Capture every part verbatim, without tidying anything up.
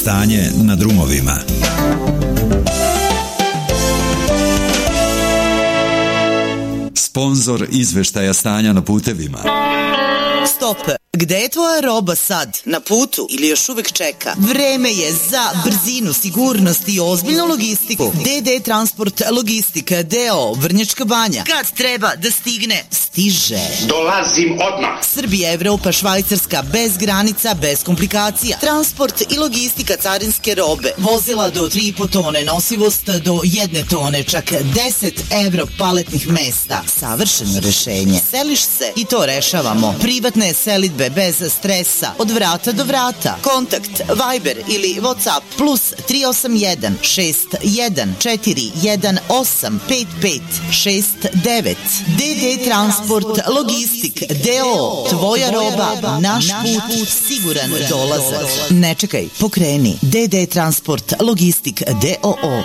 Stanje na drumovima. Sponzor izveštaja stanja na putevima. Stop! Gde je tvoja roba sad? Na putu ili još uvek čeka? Vreme je za brzinu, sigurnost i ozbiljnu logistiku. D D Transport Logistika D O O Vrnjačka Banja. Kad treba da stigne, stiže. Dolazim odmah. Srbija, Evropa, Švajcarska, bez granica, bez komplikacija. Transport i logistika carinske robe. Vozila do tri i po tone, nosivost do jedne tone, čak deset evro paletnih mesta. Savršeno rešenje. Seliš se i to rešavamo. Privatne selidbe bez stresa, od vrata do vrata. Kontakt Viber ili WhatsApp plus tri osam jedan šest jedan četiri jedan osam pet pet šest devet. D D Transport Logistik D O O. Tvoja roba, naš put, siguran dolazak. Ne čekaj, pokreni. D D Transport Logistik D O O.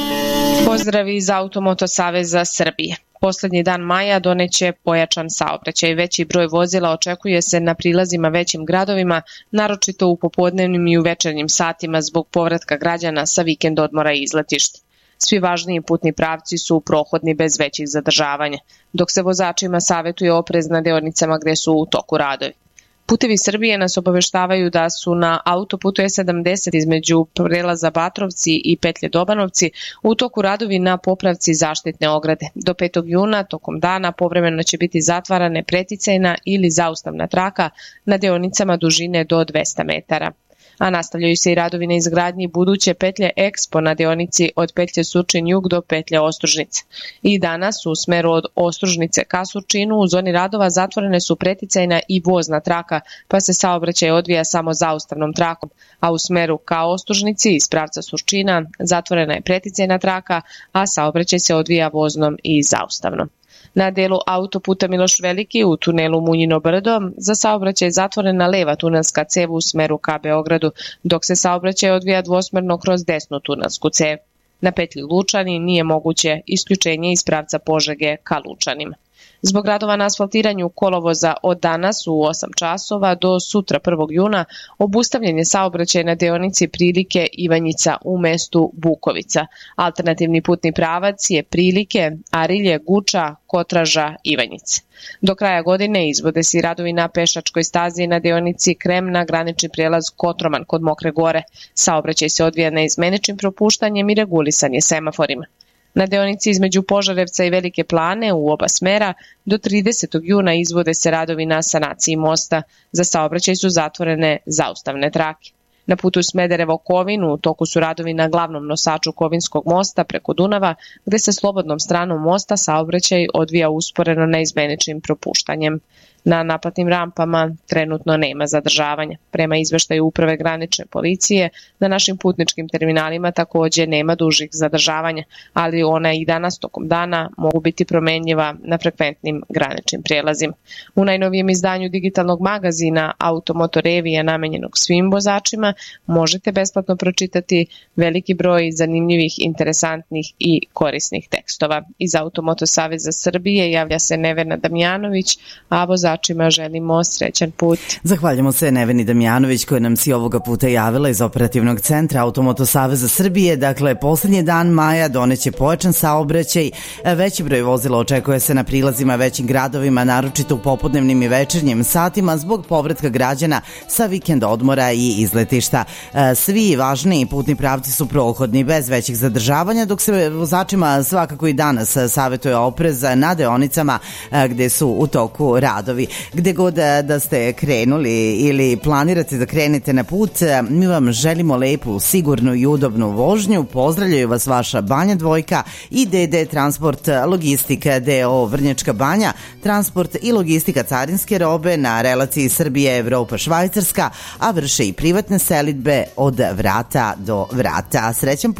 Pozdrav iz Automoto Saveza Srbije. Poslednji dan maja doneće pojačan saobraćaj. Veći broj vozila očekuje se na prilazima većim gradovima, naročito u popodnevnim i u večernjim satima zbog povratka građana sa vikend odmora i izletišta. Svi važniji putni pravci su prohodni bez većih zadržavanja, dok se vozačima savetuje oprez na deonicama gde su u toku radovi. Putevi Srbije nas obaveštavaju da su na autoputu E sedamdeset između prelaza Batrovci i petlje Dobanovci u toku radovi na popravci zaštitne ograde. Do petog juna tokom dana povremeno će biti zatvarane preticajna ili zaustavna traka na deonicama dužine do dvesta metara. A nastavljaju se i radovi na izgradnji buduće petlje Expo na deonici od petlje Surčin jug do petlje Ostružnice. I danas u smeru od Ostružnice ka Surčinu u zoni radova zatvorene su preticajna i vozna traka, pa se saobraćaj odvija samo zaustavnom trakom, a u smeru ka Ostružnici iz pravca Surčina zatvorena je preticajna traka, a saobraćaj se odvija voznom i zaustavnom. Na delu autoputa Miloš Veliki u tunelu Munjino brdo za saobraćaj je zatvorena leva tunelska cev u smeru ka Beogradu, dok se saobraćaj odvija dvosmerno kroz desnu tunelsku cev. Na petlji Lučani nije moguće isključenje iz pravca Požege ka Lučanima. Zbog radova na asfaltiranju kolovoza od danas u osam časova do sutra prvog juna obustavljen je saobraćaj na deonici Prilike Ivanjica u mestu Bukovica. Alternativni putni pravac je Prilike, Arilje, Guča, Kotraža, Ivanjice. Do kraja godine izvode se i radovi na pešačkoj stazi na deonici Kremna, granični prijelaz Kotroman kod Mokre Gore. Saobraćaj se odvija neizmeničnim propuštanjem i regulisan je semaforima. Na deonici između Požarevca i Velike Plane u oba smera do tridesetog juna izvode se radovi na sanaciji mosta. Za saobraćaj su zatvorene zaustavne trake. Na putu Smederevo-Kovin u toku su radovi na glavnom nosaču Kovinskog mosta preko Dunava, gde se slobodnom stranom mosta saobraćaj odvija usporeno neizmeničnim propuštanjem. Na naplatnim rampama trenutno nema zadržavanja. Prema izveštaju Uprave granične policije, na našim putničkim terminalima takođe nema dužih zadržavanja, ali ona i danas tokom dana mogu biti promenljiva na frekventnim graničnim prijelazima. U najnovijem izdanju digitalnog magazina Automoto Revija namenjenog svim vozačima možete besplatno pročitati veliki broj zanimljivih, interesantnih i korisnih tekstova. Iz Automoto Saveza Srbije javlja se Nevena Damjanović, a vozačima želimo srećan put. Zahvaljamo se Neveni Damjanović koja nam si ovoga puta javila iz Operativnog centra Automoto Saveza Srbije. Dakle, poslednji dan maja doneće pojačan saobraćaj. Veći broj vozila očekuje se na prilazima većim gradovima, naročito u popodnevnim i večernjim satima zbog povratka građana sa vikend odmora i izletišta. Svi važniji putni pravci su prohodni bez većih zadržavanja, dok se vozačima svakako i danas savetuje oprez na deonicama gde su u toku radovi. Gde god da ste krenuli ili planirate da krenete na put, mi vam želimo lepu, sigurnu i udobnu vožnju. Pozdravljaju vas vaša Banja Dvojka i D D Transport Logistika D O O Vrnjačka Banja, transport i logistika carinske robe na relaciji Srbije, Evropa, Švajcarska, a vrše i privatne selidbe od vrata do vrata. Srećan put!